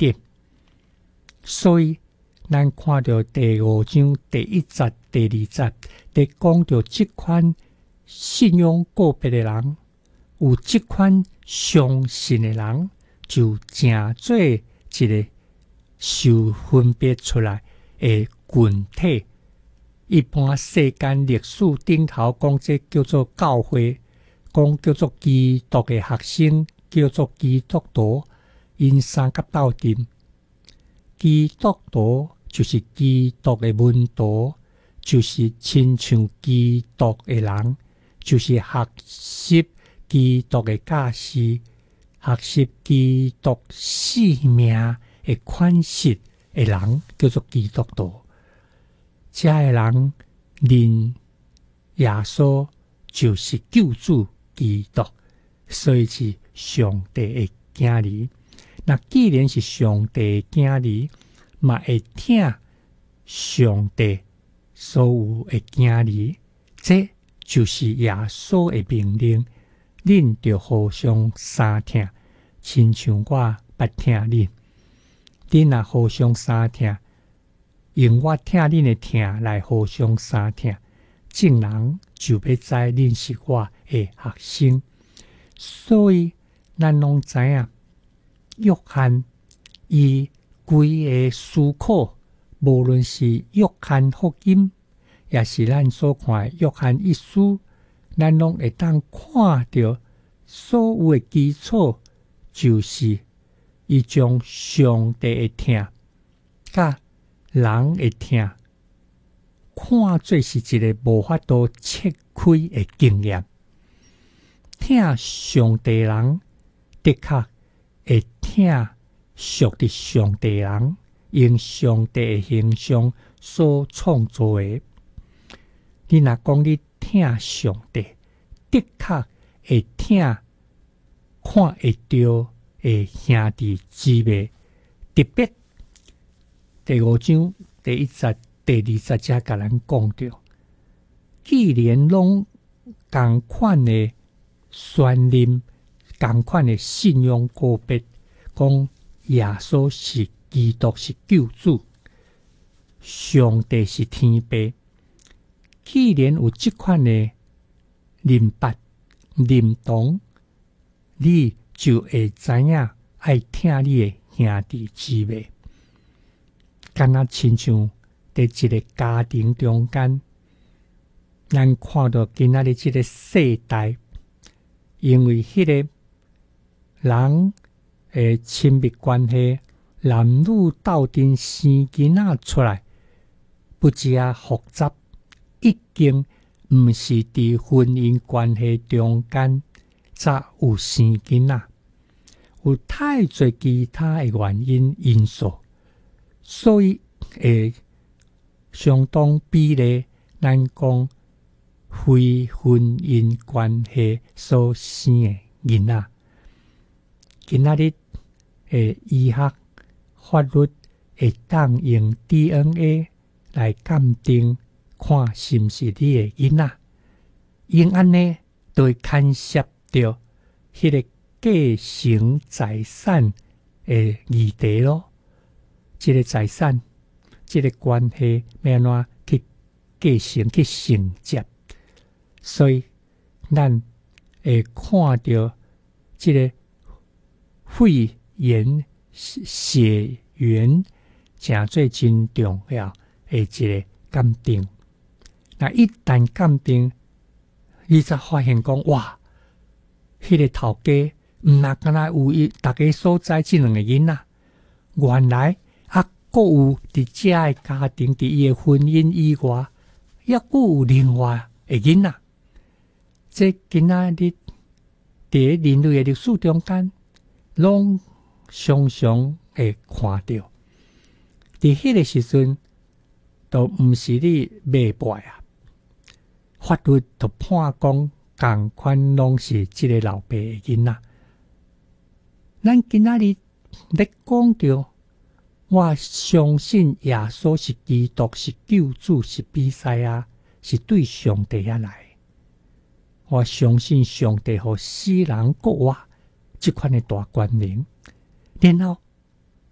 点。所以咱看到第5章第1节、第2节，在讲到这款信仰个别的人，有这款相信的人，就成做一个受分别出来的群体。一般世间历史顶头讲，这叫做教会，讲叫做基督的学生，叫做基督徒，因三角斗阵。基督徒就是基督的门徒，就是亲像基督的人，就是学习基督的教示，学习基督生命的款式的人，叫做基督徒。这个人认耶稣就是救主基督，所以是上帝的子儿。那既然是上帝的子儿，嘛会听上帝所有的子儿，这就是耶稣的命令。恁就互相相听，亲像我捌听恁。恁若互相相听，用我听恁的听来互相相听，众人就要知恁是我的学生。所以咱拢知影，约翰伊规个思考，无论是约翰福音，也是咱所看的约翰一书，咱拢会当看到所有的基础，就是伊将上帝的听甲人的听看做是一个无法度切开的经验。听上帝人的确会听属的上帝人，用上帝的形象所创造的。你若讲你听上帝，的确会听看会到的兄弟姊妹，特别第5章第1节、第2节才甲咱讲到，既然拢同款的宣念，同款的信仰个别，讲耶稣是基督是救主，上帝是天父。既然有这款的认捌认同，你就会知影爱听你的兄弟姊妹。敢若亲像在一个家庭中间，咱看到今仔日这个世代，因为迄个人的亲密关系，男女斗阵生囡仔出来，不只复杂，已经毋是伫婚姻关系中间才有生囡仔，有太多其他的原因因素，所以会相当比例，咱讲非婚姻关系所生的囡仔。今仔日医学法律会当用 DNA 来鉴定，看是毋是你的囡仔。因安尼就会牵涉到迄个继承财产的议题咯。这个财产，这个关系要安怎去继承、去承接？所以咱会看到这个肺炎血缘诚做真重要的一个鉴定。那一旦鉴定，你才发现讲哇，迄个头家毋那敢若有伊大家所知这两个囡仔，原来还有伫遮的家庭，伫伊的婚姻以外，还有另外的囡仔。这今仔日伫人类的历史中间，拢常常会看到。伫迄个时阵，都毋是你卖败啊，法律就判讲同款拢是即个老爸的囡仔。咱今仔日咧讲到，我相信耶稣是基督，是救主，是弥赛亚，是对上帝而来。我相信上帝和世人给我这款的大权能，然后